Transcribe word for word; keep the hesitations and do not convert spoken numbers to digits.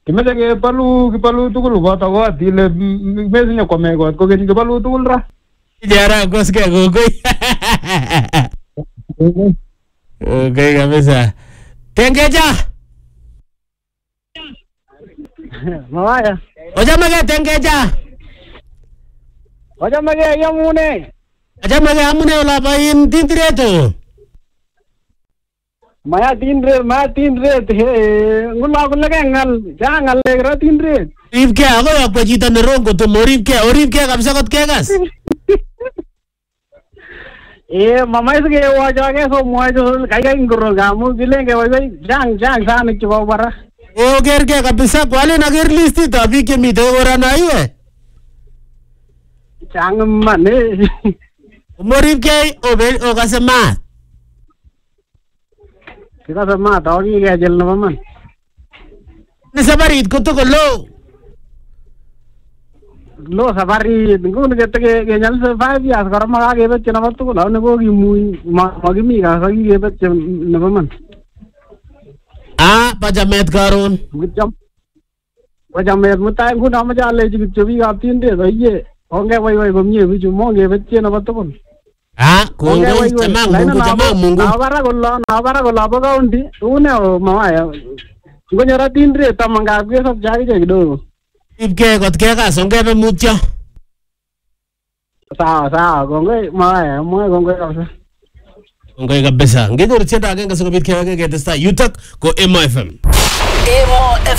Kimeche kebalu kibalu tugul boto kot ile mesinye kwame kot kokeny kibalu tugul ra. Jara koske kokoi. Okay kabisa. Tengeja. Mawaya. Ojamage tengeja. Ojamage yamune. Ojamage amune ola bayin tindireto. Maya tindre ma tindre he ngula kulega ngal jangal legra tindre. Ribke ako yakwa chito ne rongo to moribke oribke kabisa kot kegas. Eh mama isge waja ke so mojo kai kai ngoro gamu bilenge wai jang jang sana chibo bara. O gerke kabisa kwale na ger listi to abhi ke mite ora na iwe. Jang mane. Moribke obe o kasema. Kita sama tahu ni ke jel nama man. Ni sabarit ko to ko lo. Lo sabari ngun ke te ke nyal se five years kar ma ke bच्चे nama tu lo ne ko ki mu ma gi mi ka sa ki ke bच्चे nama man. Ah pajamet karon. Jam. Pajamet mutai ngun nama jale ji bच्चे भी आप तीन दे तो ये होंगे वही वही घूमिए भी जो मोंगे बच्चे nama tu kon. Ah kongo jamang mungu jamang mungu. Nawara gollo nawara gollo apa undi une mama ya. Ngo nyara tindre tamanga ke sab jagi jagi do. Ibke kot kegas onge be mutyo. Sawa sawa kongo mama ya mo kongo kabisa. Kongo kabisa. Ngenyor tienda agenge sikobit keweke ketesta yutok ko Emo F M. Emo F M.